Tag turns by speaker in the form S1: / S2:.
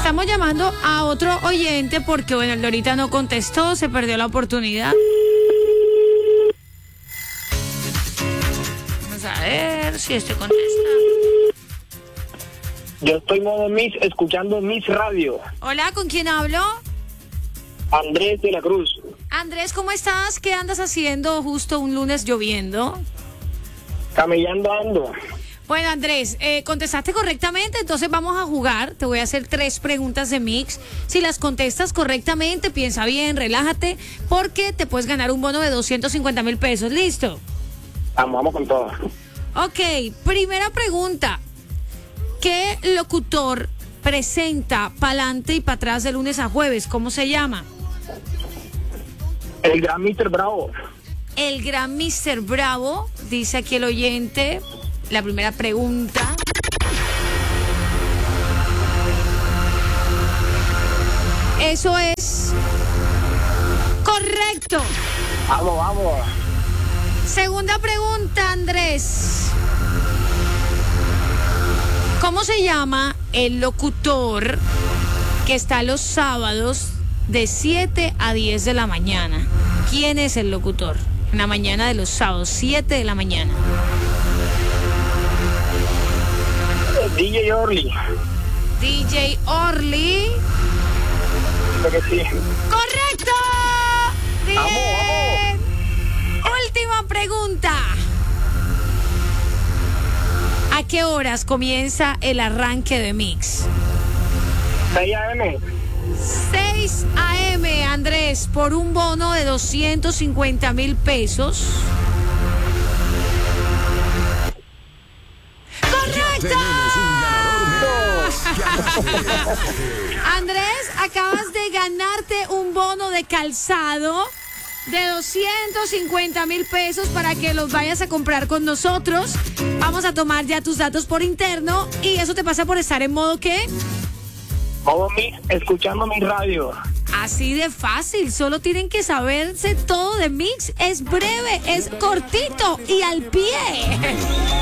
S1: Estamos llamando a otro oyente porque, bueno, el de ahorita no contestó, se perdió la oportunidad. Vamos a ver si este contesta.
S2: Yo estoy modo Miss, escuchando Miss Radio.
S1: Hola, ¿con quién hablo?
S2: Andrés de la Cruz.
S1: Andrés, ¿cómo estás? ¿Qué andas haciendo justo un lunes lloviendo?
S2: Camellando ando.
S1: Bueno, Andrés, contestaste correctamente, entonces vamos a jugar. Te voy a hacer 3 preguntas de Mix. Si las contestas correctamente, piensa bien, relájate, porque te puedes ganar un bono de 250,000 pesos. ¿Listo?
S2: Vamos con todo.
S1: Ok, primera pregunta. ¿Qué locutor presenta pa'lante y para atrás de lunes a jueves? ¿Cómo se llama?
S2: El gran Mr. Bravo.
S1: El gran Mr. Bravo, dice aquí el oyente. La primera pregunta. Eso es correcto.
S2: Vamos, vamos.
S1: Segunda pregunta, Andrés. ¿Cómo se llama el locutor que está los sábados de 7 a 10 de la mañana? ¿Quién es el locutor? En la mañana de los sábados, 7 de la mañana.
S2: DJ Orly.
S1: DJ Orly.
S2: Creo que sí.
S1: ¡Correcto! ¡Bien!
S2: Vamos.
S1: Última pregunta. ¿A qué horas comienza el arranque de Mix?
S2: 6 AM.
S1: 6 a.m., Andrés, por un bono de 250,000 pesos. ¡Correcto! Andrés, acabas de ganarte un bono de calzado de 250,000 pesos para que los vayas a comprar con nosotros. Vamos a tomar ya tus datos por interno y eso te pasa por estar en modo ¿qué?
S2: Modo Miss, escuchando mi radio.
S1: Así de fácil, solo tienen que saberse todo de Mix. Es breve, es cortito y al pie.